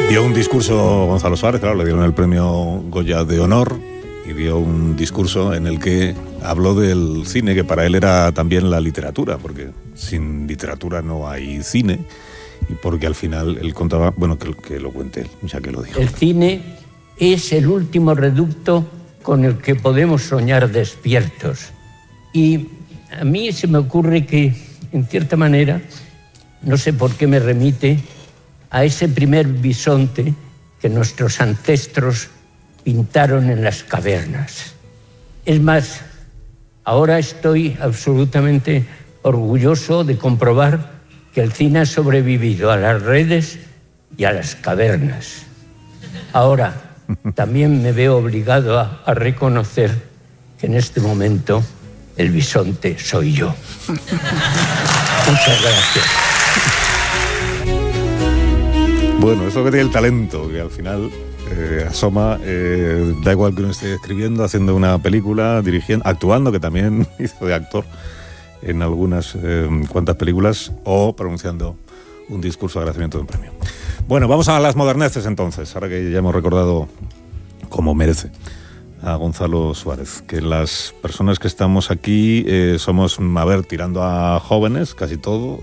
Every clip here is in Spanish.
Dio un discurso Gonzalo Suárez, claro, le dieron el premio Goya de honor y dio un discurso en el que habló del cine, que para él era también la literatura, porque sin literatura no hay cine, y porque al final él contaba, bueno, que lo cuente él, ya que lo dijo. El cine es el último reducto con el que podemos soñar despiertos. Y a mí se me ocurre que, en cierta manera, no sé por qué me remite a ese primer bisonte que nuestros ancestros pintaron en las cavernas. Es más, ahora estoy absolutamente orgulloso de comprobar que el cine ha sobrevivido a las redes y a las cavernas. Ahora, también me veo obligado a reconocer que en este momento el bisonte soy yo. Muchas gracias. Bueno, eso que tiene el talento, que al final asoma, da igual que uno esté escribiendo, haciendo una película, dirigiendo, actuando, que también hizo de actor en algunas cuantas películas, o pronunciando un discurso de agradecimiento de un premio. Bueno, vamos a las moderneces entonces, ahora que ya hemos recordado como merece a Gonzalo Suárez, que las personas que estamos aquí somos, a ver, tirando a jóvenes, casi todo.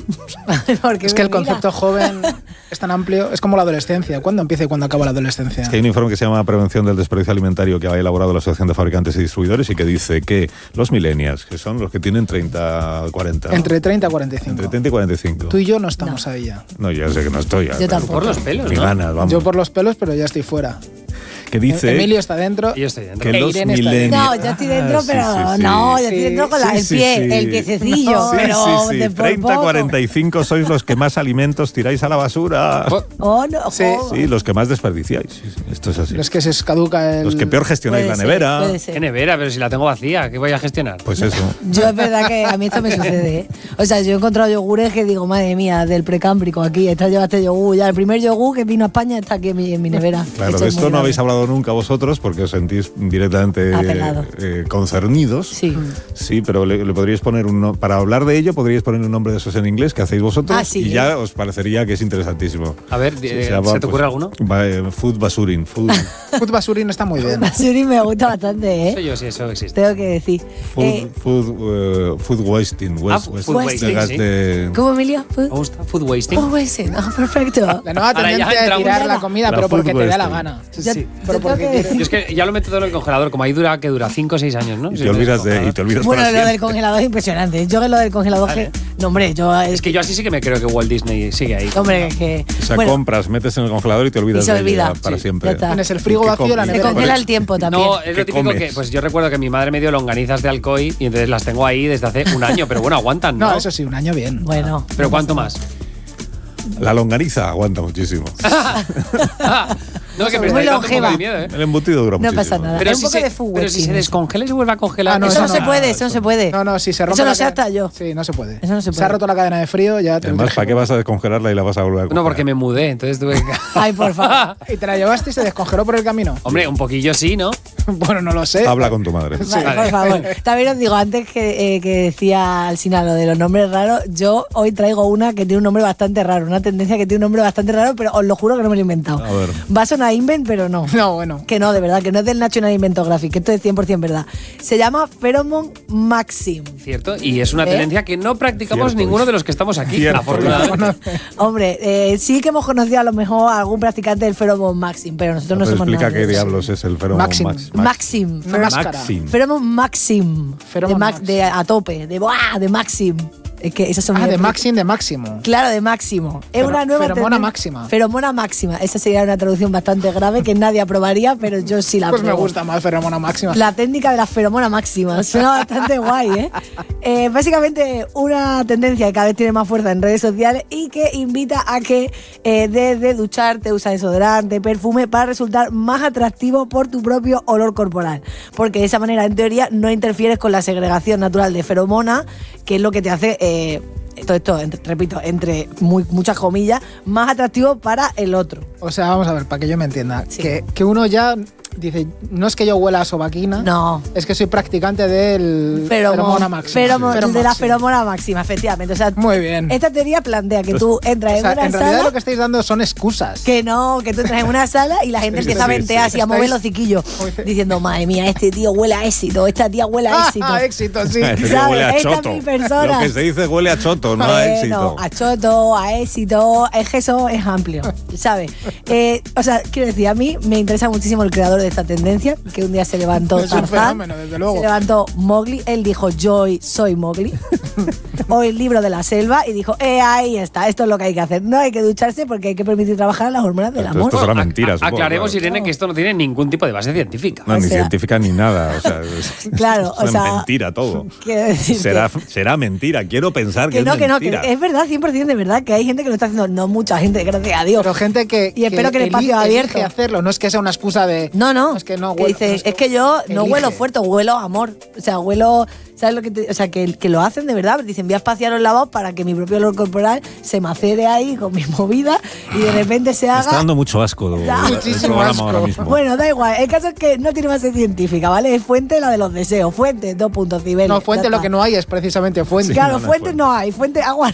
Es que el concepto joven es tan amplio, es como la adolescencia. ¿Cuándo empieza y cuándo acaba la adolescencia? Es que hay un informe que se llama Prevención del Desperdicio Alimentario que ha elaborado la Asociación de Fabricantes y Distribuidores y que dice que los millennials, que son los que tienen 30, 40... Entre 30 y 45. Entre 30 y 45. Tú y yo no estamos ahí ya. No, ya sé que no estoy. Yo tampoco. Por los pelos, Ni ¿no? ganas, vamos. Yo por los pelos, pero ya estoy fuera. Que dice... Emilio está dentro. Yo estoy dentro. Que los Irene está millennials... No, yo estoy dentro, pero no, yo estoy dentro con el pie, el piececillo, Sí, pero sí, de sí. por 30, poco. 45 sois los que más alimentos tiráis a la basura. Oh, no, Sí. joder. Sí, los que más desperdiciáis. Sí, sí, esto es así. Los que se escaduca el... Los que peor gestionáis Puede la ser, nevera. puede ¿Qué ser. nevera? Pero si la tengo vacía, ¿qué voy a gestionar? Pues eso. Yo es verdad que a mí esto me sucede, ¿eh? O sea, yo he encontrado yogures que digo, madre mía, del precámbrico aquí, llevaste yogur, ya el primer yogur que vino a España está aquí en mi nevera. Claro, de es esto muy no grave. habéis hablado nunca vosotros porque os sentís directamente Apelado. concernidos. Sí. Sí, pero le podríais poner para hablar de ello, podríais poner un nombre de esos en inglés que hacéis vosotros Ah, sí, y ya os parecería que es interesantísimo. A ver, Sí, ¿se llama, te ocurre alguno? Food basuring. Food Basurín está muy bien. Basuri me gusta bastante, Eso ¿eh? yo sí, eso existe. Tengo que decir. food wasting. food wasting, de gas sí. de... ¿Cómo, Emilio? Me gusta. Food wasting. Oh, ese, no, perfecto. La nueva Ahora ya tendencia de entramos tirar en la comida, la pero porque food te da la wasting. gana. Yo- Pero yo tengo porque que quieres. Yo es que ya lo meto todo en el congelador, como ahí que dura 5 o 6 años, ¿no? Y te olvidas Bueno, para lo del siempre. congelador es impresionante. Yo que lo del congelador, Vale. no, hombre, yo Es que yo así sí que me creo que Walt Disney sigue ahí. hombre, que O sea, bueno, compras, metes en el congelador y te olvidas Y se de olvida. ella para Sí, siempre. ya está. Tienes el frigo ¿Y qué vacío, la comes? se nevera congela llena. el tiempo también. No, es ¿Qué lo típico comes? que, pues yo recuerdo que mi madre me dio longanizas de Alcoy y entonces las tengo ahí desde hace un año, pero bueno, aguantan, ¿no? No, eso sí, un año bien. Bueno. Pero ¿cuánto más? La longaniza aguanta muchísimo. No, que me Muy estáis dando un poco longeva. de miedo, ¿eh? El embutido dura No muchísimo. pasa nada. Pero Es un si poco se, de food pero si se wasting. descongela y se vuelve a congelar. Ah, no, Eso no eso se no. puede, eso no se puede. No, si se rompe Eso lo la sé hasta yo. Sí, no se puede. Eso no se Se ha puede. roto la cadena de frío, ya te Además, ¿para qué vas a descongelarla y la vas a volver a No, congelar? porque me mudé, entonces tuve que... Ay, por favor. ¿Y te la llevaste y se descongeló por el camino? Hombre, un poquillo sí, ¿no? Bueno, no lo sé. Habla con tu madre. Vale, Vale. por favor. También os digo, antes que decía Alsina lo de los nombres raros, yo hoy traigo una que tiene un nombre bastante raro, una tendencia que tiene un nombre bastante raro, pero os lo juro que no me lo he inventado. A ver. Va a sonar invent, pero no. No, bueno. Que no, de verdad, que no es del National Inventographic, que esto es 100% verdad. Se llama Pheromone Maxim. Cierto, y es una ¿Eh? tendencia que no practicamos Cierto. ninguno de los que estamos aquí, Cierto. afortunadamente. Hombre, sí que hemos conocido a lo mejor a algún practicante del Pheromone Maxim, pero nosotros no Pero somos explica nada de qué eso. diablos es el Pheromone Maxim. Maxim. Una máscara. Maxim. Pheromone Maxim. Pheromone de, Maxim. de a tope, de ¡buah! De Maxim. Es que esas son Ah, mis- de Maxim, de máximo. Claro, de máximo. Es una nueva feromona tendencia. máxima. Feromona máxima. Esa sería una traducción bastante grave que nadie aprobaría, pero yo sí la Pues me apruebo. gusta más feromona máxima. La técnica de la feromona máxima. Suena bastante guay, ¿eh? Básicamente una tendencia que cada vez tiene más fuerza en redes sociales y que invita a que desde ducharte, usar desodorante, perfume, para resultar más atractivo por tu propio olor corporal. Porque de esa manera, en teoría, no interfieres con la segregación natural de feromona, que es lo que te hace... todo esto, repito, entre muchas comillas, más atractivo para el otro. O sea, vamos a ver, para que yo me entienda. Sí. Que uno ya dice, no es que yo huela a sobaquina, No. es que soy practicante del feromona máxima. De la feromona máxima, efectivamente. O sea, muy bien. Esta teoría plantea que tú entras O sea, en una en sala. realidad lo que estáis dando son excusas. Que no, que tú entras en una sala y la gente empieza a ventear así, a mover los ciquillos, diciendo, madre mía, este tío huele a éxito, esta tía huele a éxito. Éxito, sí. Este ¿Sabes? huele a Esta choto. es mi persona. Lo que se dice huele a choto, no a éxito. A choto, a éxito, es que eso es amplio, ¿sabes? O sea, quiero decir, a mí me interesa muchísimo el creador de esta tendencia, que un día se levantó Es un Tarzán, fenómeno, desde luego. se levantó Mowgli, él dijo, yo soy Mowgli, o el libro de la selva, y dijo, ahí está, esto es lo que hay que hacer. No hay que ducharse porque hay que permitir trabajar las hormonas del amor. Esto será mentira, supongo, Aclaremos, claro. Irene, que esto no tiene ningún tipo de base científica. No, O ni sea, científica ni nada. O sea, Claro, es o sea, mentira todo. Quiero decir Será mentira. Quiero pensar que que no, es que no, que mentira. es verdad, 100% de verdad, que hay gente que lo está haciendo, no mucha gente, gracias a Dios. Pero gente que Y espero que el espacio elige abierto. hacerlo, no es que sea una excusa de... No. Es que no que huelo, dice, no sé, es que yo no elige. huelo fuerte, huelo a amor. O sea, huelo, ¿sabes lo que o sea, que lo hacen de verdad? Dicen, voy a espaciar los lavados para que mi propio olor corporal se macere ahí con mi movida y de repente se Me está haga. dando mucho asco el Muchísimo programa asco. ahora mismo. Bueno, da igual. El caso es que no tiene base científica, ¿vale? Es fuente la de los deseos. Fuente, 2 puntos, Cibeles. No, fuente Ya lo está. que no hay es precisamente fuente. Claro, no, no hay fuentes fuente. no hay, fuente agua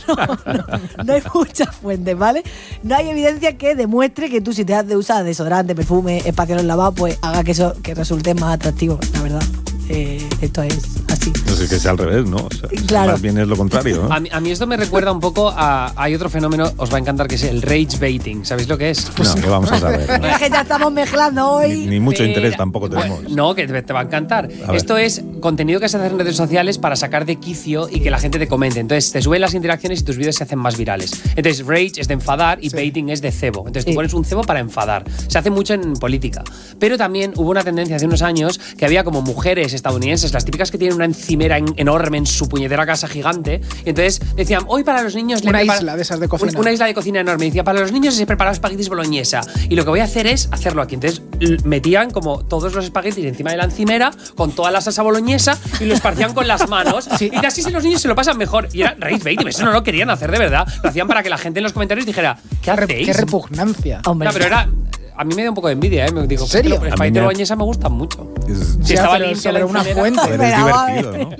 no hay muchas fuentes, ¿vale? No hay evidencia que demuestre que tú si te has de usar desodorante, perfume, espacio en el lavado, pues haga que eso que resulte más atractivo, la verdad. Esto es así. No sé, que sea al revés, ¿no? O sea, Claro. más bien es lo contrario, ¿no? A mí esto me recuerda un poco a... Hay otro fenómeno, os va a encantar, que es el rage baiting. ¿Sabéis lo que es? No, que vamos a saber. ¿no? Es que ya estamos mezclando hoy. Ni mucho Pero- interés tampoco tenemos. Bueno, no, que te va a encantar. A ver. Esto es contenido que se hace en redes sociales para sacar de quicio y que la gente te comente. Entonces te suben las interacciones y tus vídeos se hacen más virales. Entonces rage es de enfadar y baiting es de cebo. Entonces tú pones un cebo para enfadar. Se hace mucho en política. Pero también hubo una tendencia hace unos años que había como mujeres estadounidenses, las típicas que tienen una encimera enorme en su puñetera casa gigante. Y entonces decían, hoy para los niños... Una isla de esas de cocina. Una isla de cocina enorme. Y decía, para los niños se prepara espaguetis boloñesa. Y lo que voy a hacer es hacerlo aquí. Entonces metían como todos los espaguetis encima de la encimera con toda la salsa boloñesa y lo esparcían con las manos. Sí. Y así los niños se lo pasan mejor. Y era rage baiting. Eso no lo querían hacer de verdad. Lo hacían para que la gente en los comentarios dijera, ¿qué hacéis? Qué repugnancia. Hombre. No, pero era... A mí me da un poco de envidia, ¿eh? Me digo, ¿En serio? los A mí espaguetis me- boloñesa me gustan mucho. Es- Si Sí, estaba pero limpia sobre la una encimera. fuente. Pero es Pero, divertido, ¿no?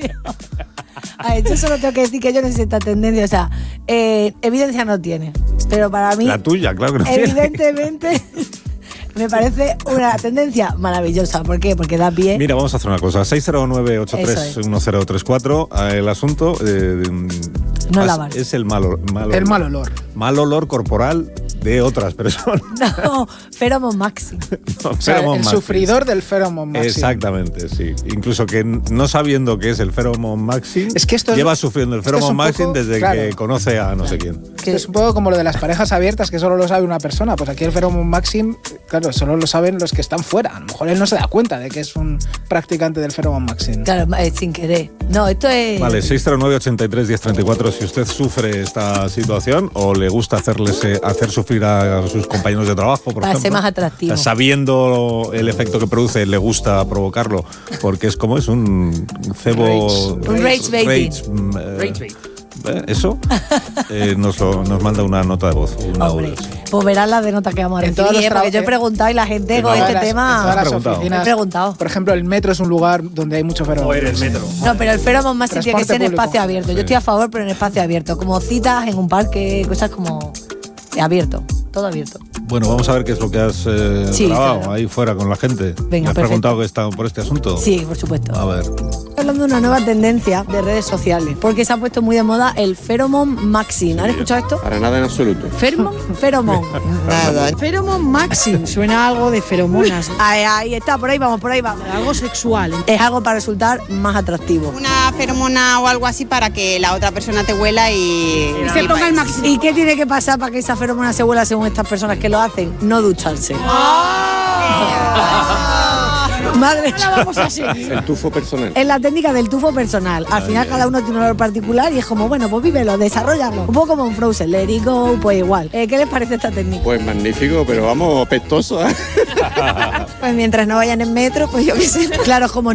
A ver, yo solo tengo que decir que yo no sé esta tendencia. O sea, evidencia no tiene. Pero para mí, La tuya, claro que no tiene. evidentemente, me parece una tendencia maravillosa. ¿Por qué? Porque da pie. Mira, vamos a hacer una cosa. 609-831034. El asunto No lavarse. es el mal olor. El mal olor. Mal olor corporal de otras personas. No, Feromon Maxi. No, O sea, Pheromone el Maxi. sufridor del Pheromone Maxi. Exactamente, sí. Incluso que no sabiendo qué es el Pheromone Maxi, Es que esto es- lleva sufriendo el es que es Pheromone un Maxi poco- desde claro. que conoce a no sé quién. Esto es un poco como lo de las parejas abiertas que solo lo sabe una persona. Pues aquí el Pheromone Maxi, claro, solo lo saben los que están fuera. A lo mejor él no se da cuenta de que es un practicante del Pheromone Maxi. Claro, sin querer. No, esto es. Vale, 609-83-1034 si usted sufre esta situación o le gusta hacer sufrir a sus compañeros de trabajo, por Para ser ejemplo. más atractivo. O sea, sabiendo el efecto que produce, le gusta provocarlo, porque es como es un cebo... Rage. Un rage baiting. Rage bait. Eso nos manda una nota de voz. Un Hombre, audio, sí. pues verás las de notas que vamos a En todos recibir, los porque yo he tra- preguntado y la gente en con todas este En tema. todas las preguntado. oficinas. He preguntado. Por ejemplo, el metro es un lugar donde hay mucho Pheromone. O en el metro. No, pero el Pheromone Maxi tiene que Transporte ser en público. espacio abierto. Yo Sí. estoy a favor, pero en espacio abierto. Como citas en un parque, cosas como abierto, todo abierto. Bueno, vamos a ver qué es lo que has Sí, grabado claro. ahí fuera con la gente. Venga, ¿Me has perfecto. preguntado que está por este asunto? Sí, por supuesto. A ver. Estoy hablando de una nueva tendencia de redes sociales, porque se ha puesto muy de moda el Pheromone Maxi. ¿Han escuchado esto? Para nada en absoluto. Pheromone. Nada. Pheromone Maxim, suena a algo de feromonas, Ahí está, por ahí vamos, por ahí vamos. algo sexual. Es algo para resultar más atractivo. Una feromona o algo así para que la otra persona te huela y Se ponga el máximo. ¿Y qué tiene que pasar para que esa feromona se vuela según estas personas que lo hacen? No ducharse. Madre La vamos a seguir. El tufo personal. Es la técnica del tufo personal. Al final cada uno tiene un olor particular y es como, bueno, pues vívelo, desarrollalo. Un poco como un Frozen, let it go, pues igual. ¿Qué les parece esta técnica? Pues magnífico, pero vamos, pestoso, ¿eh? Pues mientras no vayan en metro, pues yo qué sé. Claro, como